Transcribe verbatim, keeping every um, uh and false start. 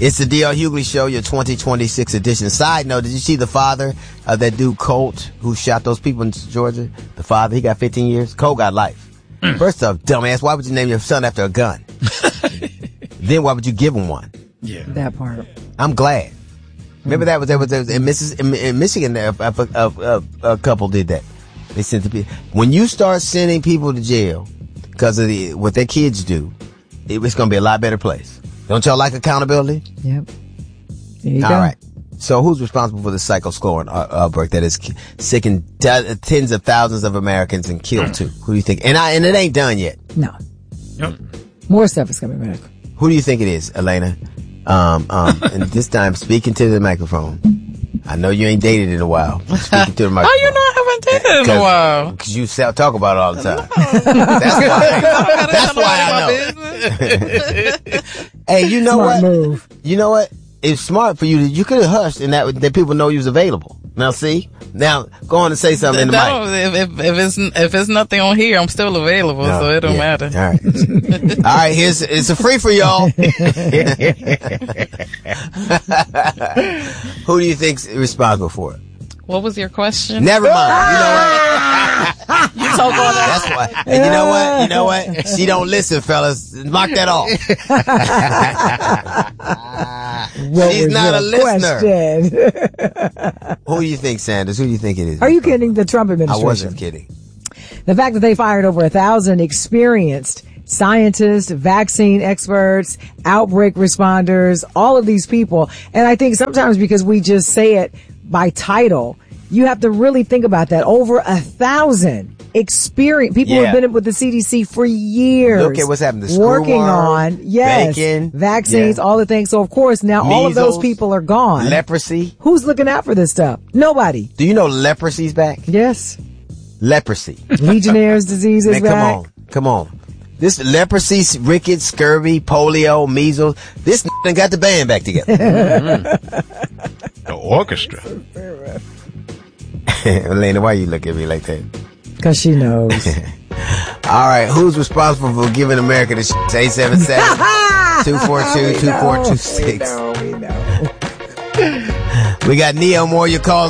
It's the D L Hughley Show, your twenty twenty-six edition. Side note, did you see the father of that dude Colt who shot those people in Georgia? The father, he got fifteen years. Cole got life. Mm. First off, dumbass, why would you name your son after a gun? Then why would you give him one? Yeah, that part. I'm glad. Remember that was that was, that was in, Missis, in, in Michigan. A, a, a, a couple did that. They sent the people. When you start sending people to jail because of the, what their kids do, it, it's going to be a lot better place. Don't y'all like accountability? Yep. There you All go. right. So who's responsible for the cyclosporin outbreak that has sickened do- tens of thousands of Americans and killed two? Who do you think? And I and it ain't done yet. No. Yep. More stuff is coming back. Who do you think it is, Elena? Um, um, and this time speaking to the microphone. I know you ain't dated in a while. Speaking to the microphone. How you know I haven't dated in a while? Because you sell, talk about it all the time. That's why. That's why I know. Hey, you know Smart what? Move. You know what? It's smart for you. To, you could have hushed and that that people know you was available. Now see, now go on and say something in the No, mic. if, if, if it's if it's nothing on here, I'm still available, No, so it don't yeah. matter. All right, all right. Here's it's a free for y'all. Who do you think's responsible for it? What was your question? Never mind. You know what? You told all that. That's why. And you know what? You know what? She don't listen, fellas. Mark that off. What She's was not a your listener. question? Who do you think, Sanders? Who do you think it is? Are you kidding? The Trump I administration. wasn't kidding. The fact that they fired over a thousand experienced scientists, vaccine experts, outbreak responders, all of these people. And I think sometimes because we just say it by title, you have to really think about that. Over a thousand experienced people Yeah. have been with the C D C for years. Look at what's happened. The working screwworm, on yes, bacon, vaccines, yeah. all the things. So of course now all of those Measles, people are gone. Leprosy. Who's looking out for this stuff? Nobody. Do you know leprosy's back? Yes. Leprosy. Legionnaire's disease is Man, back. come on. Come on. This leprosy, rickets, scurvy, polio, measles. This done got the band back together. The orchestra. Elena, why you look at me like that? Because she knows. All right, who's responsible for giving America the shit? eight seven seven, two four two, two four two six. We know, we know. We got Neo Moore, your calls.